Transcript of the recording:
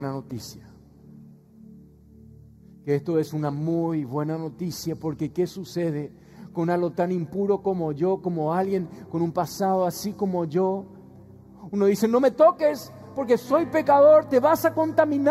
buena noticia. Que esto es una muy buena noticia, porque ¿qué sucede con algo tan impuro como yo, como alguien con un pasado así como yo? Uno dice, no me toques porque soy pecador, te vas a contaminar.